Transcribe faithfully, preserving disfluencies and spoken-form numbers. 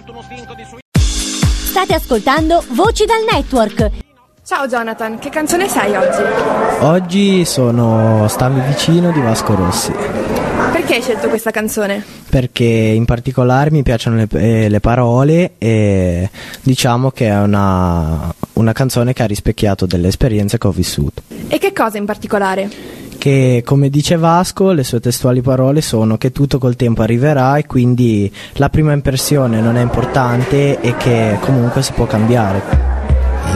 State ascoltando Voci dal Network. Ciao Jonathan, che canzone sei oggi? Oggi sono Stammi vicino di Vasco Rossi. Perché hai scelto questa canzone? Perché in particolare mi piacciono le, eh, le parole e diciamo che è una, una canzone che ha rispecchiato delle esperienze che ho vissuto. E che cosa in particolare? Che, come dice Vasco, le sue testuali parole sono che tutto col tempo arriverà e quindi la prima impressione non è importante e che comunque si può cambiare.